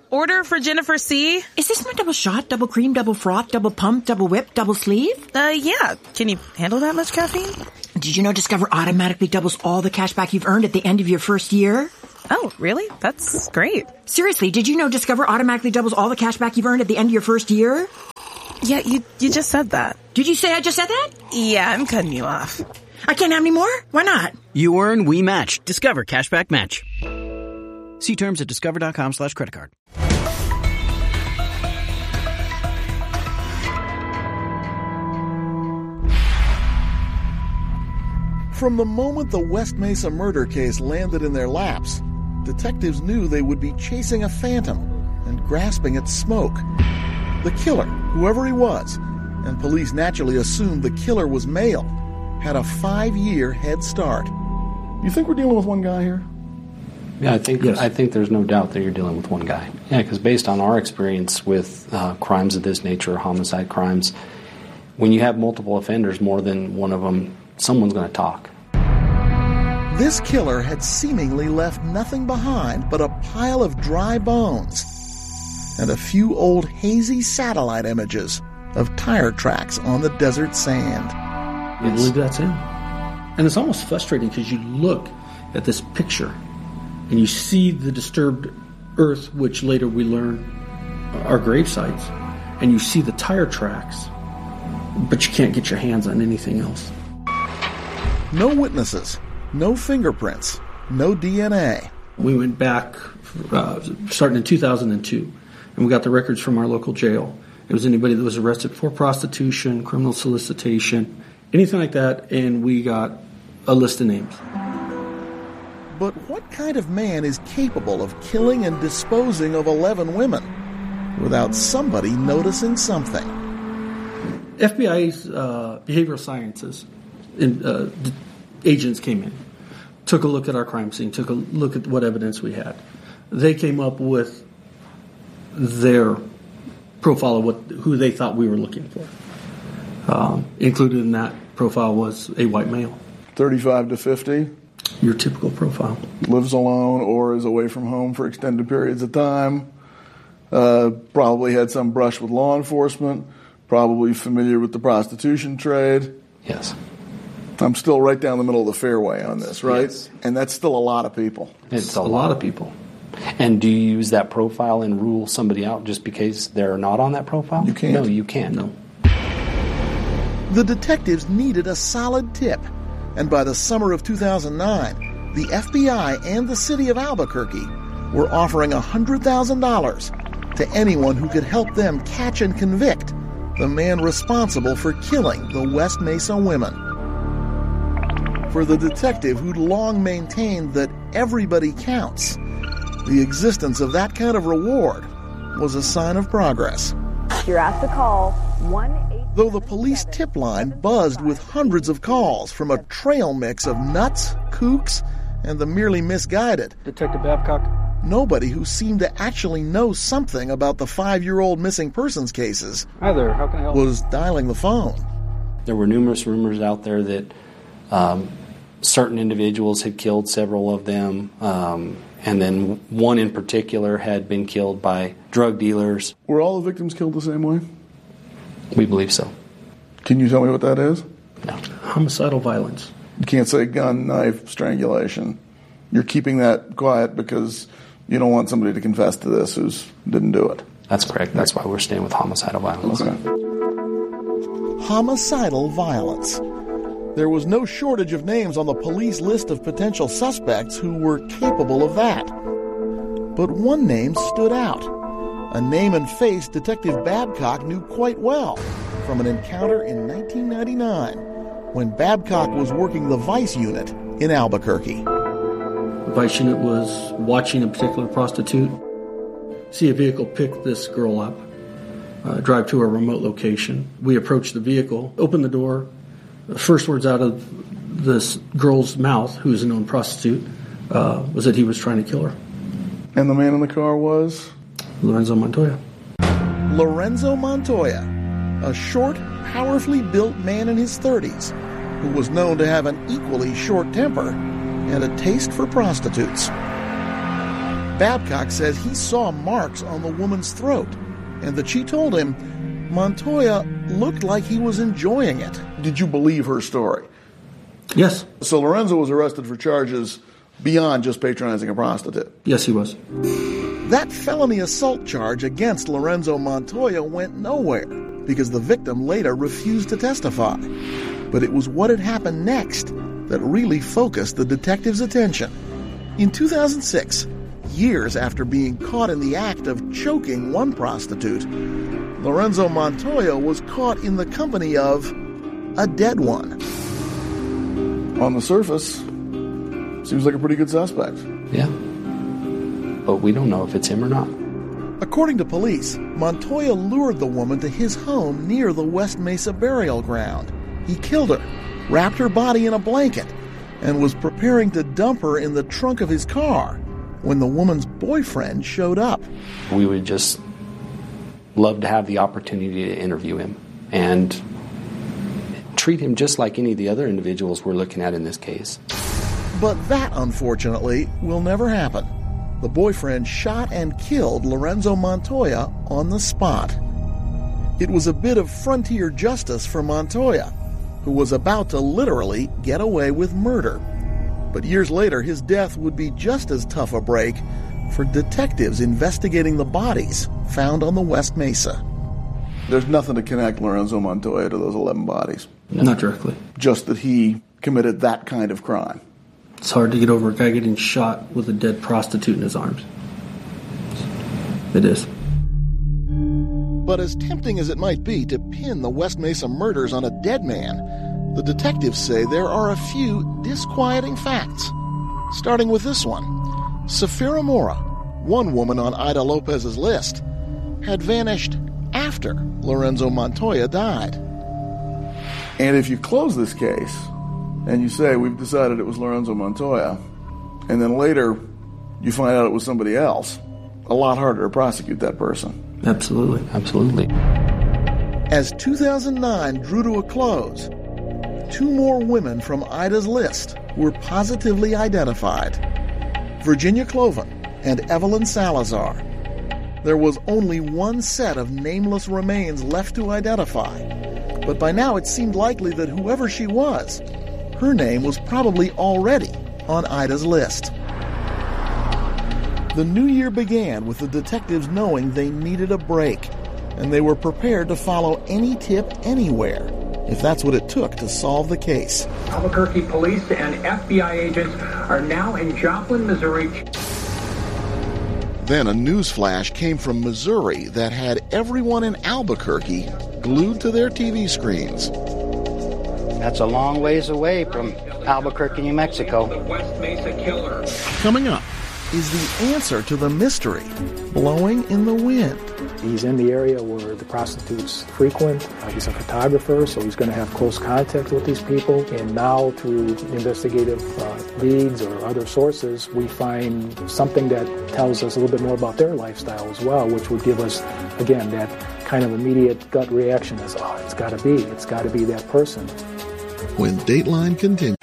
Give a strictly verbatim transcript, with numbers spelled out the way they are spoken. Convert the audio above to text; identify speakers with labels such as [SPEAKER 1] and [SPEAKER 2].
[SPEAKER 1] order for Jennifer C.
[SPEAKER 2] Is this my double shot, double cream, double froth, double pump, double whip, double sleeve?
[SPEAKER 1] Uh, yeah. Can you handle that much caffeine?
[SPEAKER 2] Did you know Discover automatically doubles all the cash back you've earned at the end of your first year?
[SPEAKER 1] Oh, really? That's great.
[SPEAKER 2] Seriously, did you know Discover automatically doubles all the cash back you've earned at the end of your first year?
[SPEAKER 1] Yeah, you you just said that.
[SPEAKER 2] Did you say I just said that?
[SPEAKER 1] Yeah, I'm cutting you off.
[SPEAKER 2] I can't have any more? Why not?
[SPEAKER 3] You earn, we match. Discover Cashback Match. See terms at discover.com slash credit card.
[SPEAKER 4] From the moment the West Mesa murder case landed in their laps, detectives knew they would be chasing a phantom and grasping at smoke. The killer, whoever he was, and police naturally assumed the killer was male, had a five-year head start. You think we're dealing with one guy here?
[SPEAKER 5] Yeah, I think yes. I think there's no doubt that you're dealing with one guy. Yeah, because based on our experience with uh, crimes of this nature, homicide crimes, when you have multiple offenders, more than one of them, someone's going to talk.
[SPEAKER 4] This killer had seemingly left nothing behind but a pile of dry bones and a few old hazy satellite images of tire tracks on the desert sand.
[SPEAKER 6] You believe that's him? And it's almost frustrating because you look at this picture and you see the disturbed earth, which later we learn are grave sites, and you see the tire tracks, but you can't get your hands on anything else.
[SPEAKER 4] No witnesses, no fingerprints, no D N A.
[SPEAKER 6] We went back uh, starting in two thousand two, and we got the records from our local jail. It was anybody that was arrested for prostitution, criminal solicitation, anything like that, and we got a list of names.
[SPEAKER 4] But what kind of man is capable of killing and disposing of eleven women without somebody noticing something?
[SPEAKER 6] F B I's uh, behavioral sciences and, uh, agents came in, took a look at our crime scene, took a look at what evidence we had. They came up with their profile of what who they thought we were looking for. Um, included in that profile was a white male.
[SPEAKER 4] thirty-five to fifty?
[SPEAKER 6] Your typical profile.
[SPEAKER 4] Lives alone or is away from home for extended periods of time. Uh, probably had some brush with law enforcement. Probably familiar with the prostitution trade.
[SPEAKER 5] Yes.
[SPEAKER 4] I'm still right down the middle of the fairway on this, right?
[SPEAKER 5] Yes.
[SPEAKER 4] And that's still a lot of people.
[SPEAKER 5] It's
[SPEAKER 6] a lot of people.
[SPEAKER 5] And do you use that profile and rule somebody out just because they're not on that profile?
[SPEAKER 4] You can't.
[SPEAKER 5] No, you can't.
[SPEAKER 6] No.
[SPEAKER 4] The detectives needed a solid tip, and by the summer of two thousand nine, the F B I and the city of Albuquerque were offering one hundred thousand dollars to anyone who could help them catch and convict the man responsible for killing the West Mesa women. For the detective who'd long maintained that everybody counts, the existence of that kind of reward was a sign of progress.
[SPEAKER 7] You're asked to call one eight.
[SPEAKER 4] Though the police tip line buzzed with hundreds of calls from a trail mix of nuts, kooks, and the merely misguided,
[SPEAKER 8] Detective Babcock.
[SPEAKER 4] Nobody who seemed to actually know something about the five-year-old missing persons cases
[SPEAKER 8] Hi there, how can I help?
[SPEAKER 4] was dialing the phone.
[SPEAKER 5] There were numerous rumors out there that um, certain individuals had killed several of them, um, and then one in particular had been killed by drug dealers.
[SPEAKER 4] Were all the victims killed the same way?
[SPEAKER 5] We believe so.
[SPEAKER 4] Can you tell me what that is?
[SPEAKER 5] No.
[SPEAKER 6] Homicidal violence.
[SPEAKER 4] You can't say gun, knife, strangulation. You're keeping that quiet because you don't want somebody to confess to this who didn't do it.
[SPEAKER 5] That's correct. That's why we're staying with homicidal violence.
[SPEAKER 4] Okay. Homicidal violence. There was no shortage of names on the police list of potential suspects who were capable of that. But one name stood out. A name and face Detective Babcock knew quite well from an encounter in nineteen ninety-nine when Babcock was working the Vice Unit in Albuquerque.
[SPEAKER 6] The Vice Unit was watching a particular prostitute, see a vehicle pick this girl up, uh, drive to a remote location. We approached the vehicle, opened the door. The first words out of this girl's mouth, who is a known prostitute, uh, was that he was trying to kill her.
[SPEAKER 4] And the man in the car was?
[SPEAKER 6] Lorenzo Montoya.
[SPEAKER 4] Lorenzo Montoya, a short, powerfully built man in his thirties who was known to have an equally short temper and a taste for prostitutes. Babcock says he saw marks on the woman's throat and that she told him Montoya looked like he was enjoying it. Did you believe her story?
[SPEAKER 6] Yes.
[SPEAKER 4] So Lorenzo was arrested for charges beyond just patronizing a prostitute?
[SPEAKER 6] Yes, he was.
[SPEAKER 4] That felony assault charge against Lorenzo Montoya went nowhere because the victim later refused to testify. But it was what had happened next that really focused the detective's attention. In two thousand six, years after being caught in the act of choking one prostitute, Lorenzo Montoya was caught in the company of a dead one. On the surface, seems like a pretty good suspect.
[SPEAKER 5] Yeah. But we don't know if it's him or not.
[SPEAKER 4] According to police, Montoya lured the woman to his home near the West Mesa burial ground. He killed her, wrapped her body in a blanket, and was preparing to dump her in the trunk of his car when the woman's boyfriend showed up.
[SPEAKER 5] We would just love to have the opportunity to interview him and treat him just like any of the other individuals we're looking at in this case.
[SPEAKER 4] But that, unfortunately, will never happen. The boyfriend shot and killed Lorenzo Montoya on the spot. It was a bit of frontier justice for Montoya, who was about to literally get away with murder. But years later, his death would be just as tough a break for detectives investigating the bodies found on the West Mesa. There's nothing to connect Lorenzo Montoya to those eleven bodies.
[SPEAKER 6] No. Not directly.
[SPEAKER 4] Just that he committed that kind of crime.
[SPEAKER 6] It's hard to get over a guy getting shot with a dead prostitute in his arms. It is.
[SPEAKER 4] But as tempting as it might be to pin the West Mesa murders on a dead man, the detectives say there are a few disquieting facts. Starting with this one. Safira Mora, one woman on Ida Lopez's list, had vanished after Lorenzo Montoya died. And if you close this case and you say, we've decided it was Lorenzo Montoya, and then later you find out it was somebody else, a lot harder to prosecute that person.
[SPEAKER 6] Absolutely.
[SPEAKER 5] Absolutely.
[SPEAKER 4] As two thousand nine drew to a close, two more women from Ida's list were positively identified. Virginia Cloven and Evelyn Salazar. There was only one set of nameless remains left to identify, but by now it seemed likely that whoever she was, her name was probably already on Ida's list. The new year began with the detectives knowing they needed a break, and they were prepared to follow any tip anywhere, if that's what it took to solve the case.
[SPEAKER 8] Albuquerque police and F B I agents are now in Joplin, Missouri.
[SPEAKER 4] Then a news flash came from Missouri that had everyone in Albuquerque glued to their T V screens.
[SPEAKER 9] That's a long ways away from Albuquerque, New Mexico.
[SPEAKER 8] The West Mesa killer.
[SPEAKER 4] Coming up is the answer to the mystery blowing in the wind.
[SPEAKER 10] He's in the area where the prostitutes frequent. Uh, he's a photographer, so he's going to have close contact with these people. And now, through investigative uh, leads or other sources, we find something that tells us a little bit more about their lifestyle as well, which would give us, again, that kind of immediate gut reaction as, oh, it's got to be, it's got to be that person.
[SPEAKER 4] When Dateline continues.